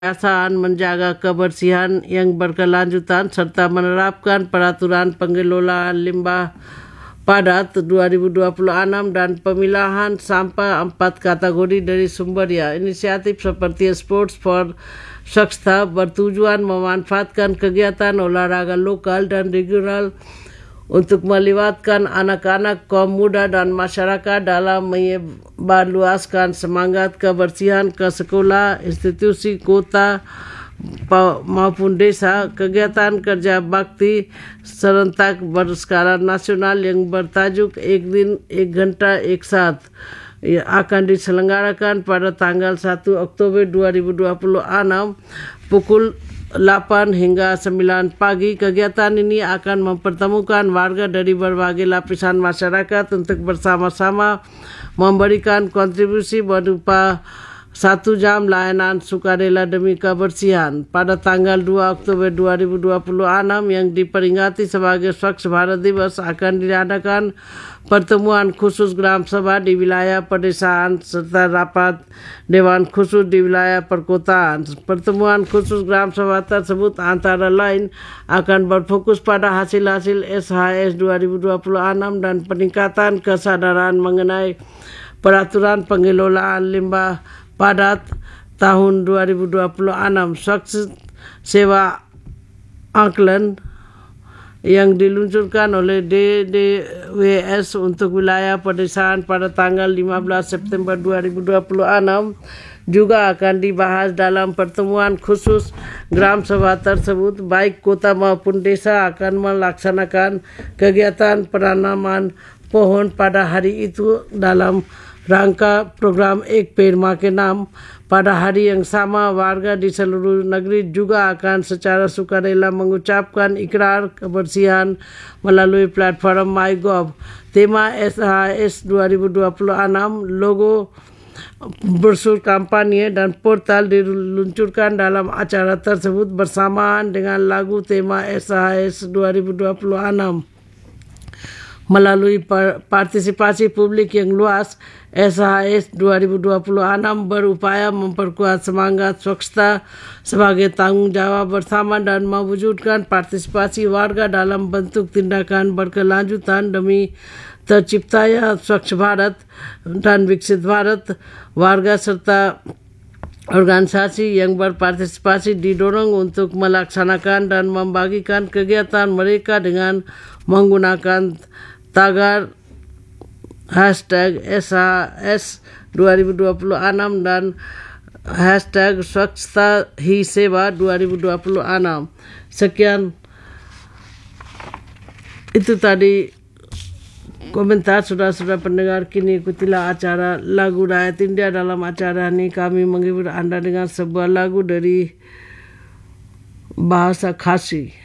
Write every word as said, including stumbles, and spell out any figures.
Kebiasaan menjaga kebersihan yang berkelanjutan serta menerapkan peraturan pengelolaan limbah padat dua ribu dua puluh enam dan pemilahan sampah empat kategori dari sumbernya. Inisiatif seperti Sports for Swachhta bertujuan memanfaatkan kegiatan olahraga lokal dan regional untuk melibatkan anak-anak, kaum muda dan masyarakat dalam menyebarluaskan semangat kebersihan ke sekolah, institusi, kota maupun desa. Kegiatan kerja bakti serentak berskala nasional yang bertajuk Ek Din Ek Ghanta Ek Saath akan diselenggarakan pada tanggal satu Oktober dua ribu dua puluh enam pukul delapan hingga sembilan pagi. Kegiatan ini akan mempertemukan warga dari berbagai lapisan masyarakat untuk bersama-sama memberikan kontribusi berupa satu jam layanan sukarela demi kebersihan. Pada tanggal dua Oktober dua ribu dua puluh enam yang diperingati sebagai Swachh Bharat Divas akan diadakan pertemuan khusus Gram Sabha di wilayah pedesaan serta rapat Dewan Khusus di wilayah perkotaan. Pertemuan khusus Gram Sabha tersebut antara lain akan berfokus pada hasil-hasil S H S dua ribu dua puluh enam dan peningkatan kesadaran mengenai peraturan pengelolaan limbah padat tahun dua ribu dua puluh enam. Swachh Seva Anklan yang diluncurkan oleh D D W S untuk wilayah pedesaan pada tanggal lima belas September dua ribu dua puluh enam juga akan dibahas dalam pertemuan khusus Gram Sabha tersebut. Baik kota maupun desa akan melaksanakan kegiatan penanaman pohon pada hari itu dalam rangka program Ek Ped Maa Ke Naam. Pada hari yang sama, warga di seluruh negeri juga akan secara sukarela mengucapkan ikrar kebersihan melalui platform MyGov. Tema S H S dua ribu dua puluh enam, logo, brosur kampanye dan portal diluncurkan dalam acara tersebut bersamaan dengan lagu tema S H S dua ribu dua puluh enam. Melalui partisipasi publik yang luas, S H S dua ribu dua puluh enam berupaya memperkuat semangat swachhta sebagai tanggung jawab bersama dan mewujudkan partisipasi warga dalam bentuk tindakan berkelanjutan demi terciptanya Swachh Bharat dan Viksit Bharat. Warga serta organisasi yang berpartisipasi didorong untuk melaksanakan dan membagikan kegiatan mereka dengan menggunakan tagar hashtag S H S dua ribu dua puluh enam dan hashtag Swachhta Hi Seva dua ribu dua puluh enam. Sekian itu tadi komentar saudara-saudara pendengar. Kini ikutilah acara lagu rakyat India. Dalam acara ini kami menghibur Anda dengan sebuah lagu dari bahasa Khasi.